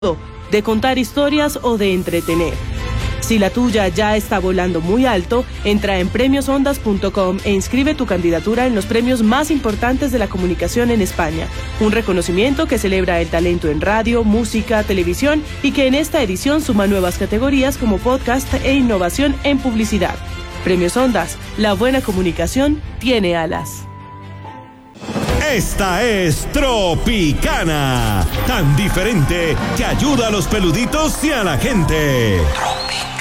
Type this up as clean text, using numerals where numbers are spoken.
de contar historias o de entretener. Si la tuya ya está volando muy alto, entra en premiosondas.com e inscribe tu candidatura en los premios más importantes de la comunicación en España. Un reconocimiento que celebra el talento en radio, música, televisión y que en esta edición suma nuevas categorías como podcast e innovación en publicidad. Premios Ondas, la buena comunicación tiene alas. Esta es Tropicana, tan diferente que ayuda a los peluditos y a la gente.